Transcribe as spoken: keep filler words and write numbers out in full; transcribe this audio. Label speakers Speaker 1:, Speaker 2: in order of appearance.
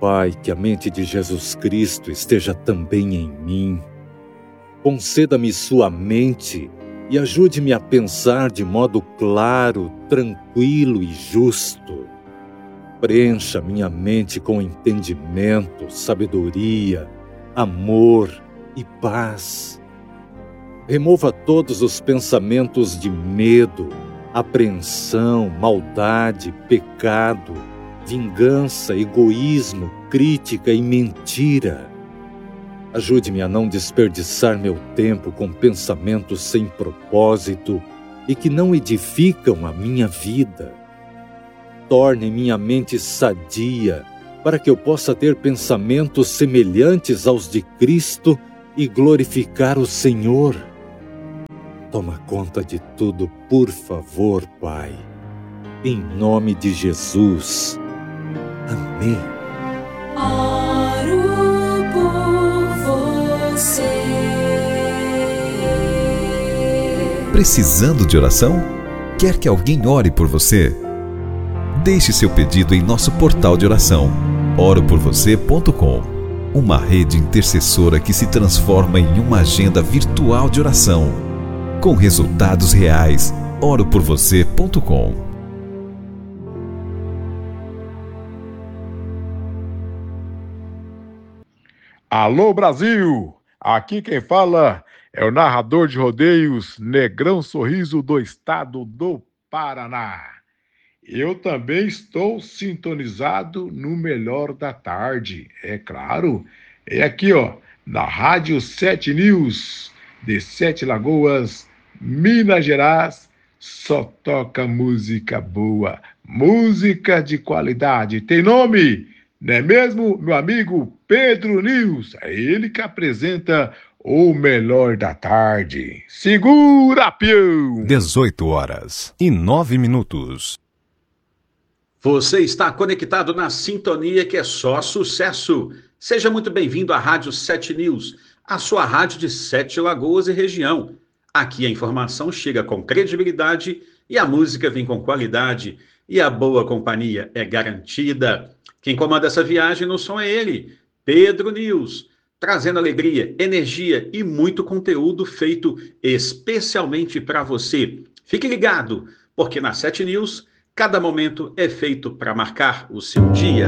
Speaker 1: Pai, que a mente de Jesus Cristo esteja também em mim. Conceda-me sua mente e ajude-me a pensar de modo claro, tranquilo e justo. Preencha minha mente com entendimento, sabedoria, amor e paz. Remova todos os pensamentos de medo, apreensão, maldade, pecado, vingança, egoísmo, crítica e mentira. Ajude-me a não desperdiçar meu tempo com pensamentos sem propósito e que não edificam a minha vida. Torne minha mente sadia para que eu possa ter pensamentos semelhantes aos de Cristo e glorificar o Senhor. Toma conta de tudo, por favor, Pai. Em nome de Jesus. Amém.
Speaker 2: Oro por você.
Speaker 3: Precisando de oração? Quer que alguém ore por você? Deixe seu pedido em nosso portal de oração, oro por você ponto com. Uma rede intercessora que se transforma em uma agenda virtual de oração, com resultados reais. oro por você ponto com.
Speaker 4: Alô Brasil, aqui quem fala é o narrador de rodeios Negrão Sorriso do estado do Paraná. Eu também estou sintonizado no Melhor da Tarde, é claro, é aqui ó, na Rádio Sete News, de Sete Lagoas, Minas Gerais, só toca música boa, música de qualidade, tem nome, não é mesmo, meu amigo Pedro News? É ele que apresenta o Melhor da Tarde. Segura, peão!
Speaker 5: dezoito horas e nove minutos.
Speaker 6: Você está conectado na sintonia que é só sucesso. Seja muito bem-vindo à Rádio Sete News, a sua rádio de Sete Lagoas e região. Aqui a informação chega com credibilidade e a música vem com qualidade e a boa companhia é garantida. Quem comanda essa viagem no som é ele, Pedro News, trazendo alegria, energia e muito conteúdo feito especialmente para você. Fique ligado, porque na Sete News, cada momento é feito para marcar o seu dia.